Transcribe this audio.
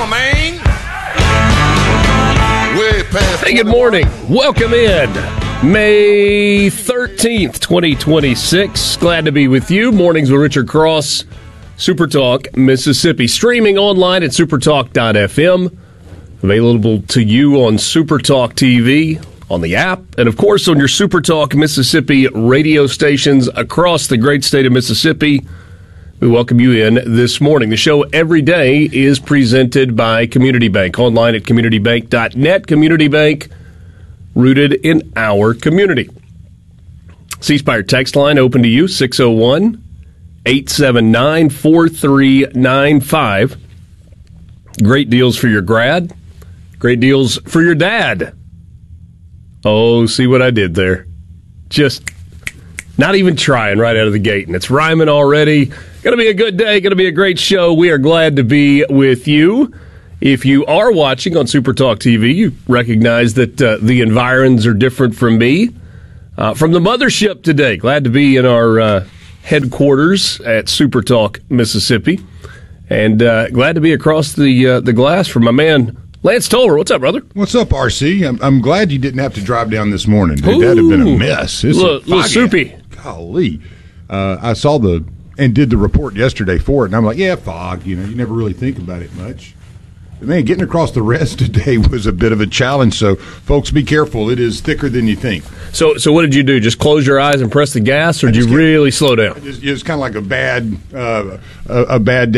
on, man. Way past. Hey, good morning. Welcome in. May 13th, 2026. Glad to be with you. Mornings with Richard Cross, Supertalk, Mississippi. Streaming online at supertalk.fm. Available to you on Supertalk TV, on the app, and of course on your Supertalk Mississippi radio stations across the great state of Mississippi. We welcome you in this morning. The show every day is presented by Community Bank. Online at communitybank.net. Community Bank, rooted in our community. C Spire text line open to you, 601-879-4395. Great deals for your grad. Great deals for your dad. Oh, see what I did there? Just not even trying right out of the gate, and it's rhyming already. Going to be a good day. Going to be a great show. We are glad to be with you. If you are watching on Supertalk TV, you recognize that the environs are different from me. From the mothership today. Glad to be in our headquarters at Supertalk, Mississippi. And glad to be across the glass from my man, Lance Toller. What's up, brother? What's up, RC? I'm glad you didn't have to drive down this morning. Dude, that'd have been a mess. It's little soupy. Golly. I saw and did the report yesterday for it, and I'm like, yeah, fog. You never really think about it much. But man, getting across the rest today was a bit of a challenge, so folks, be careful. It is thicker than you think. So what did you do? Just close your eyes and press the gas, or did you really slow down? It was kind of like a bad day.